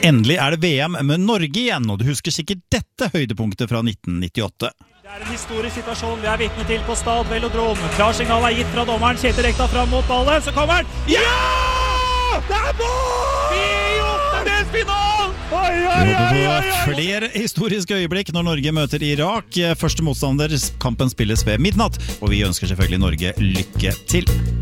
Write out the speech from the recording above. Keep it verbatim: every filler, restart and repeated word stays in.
Endelig er det V M med Norge igjen, og du husker sikkert dette høydepunktet fra nitten nittiåtte. Det er en historisk situasjon vi er vitne til på Stad Velodrom. Klar signal er gitt fra dommeren, Kjetil Rekdal fram mot ballen, så kommer den! Ja! Det er mål! I åttendelsfinalen! Oi, oi, oi, oi, oi! Flere historiske øyeblikk når Norge møter Irak. Første motstander, kampen spilles ved midnatt, og vi ønsker selvfølgelig Norge lykke til.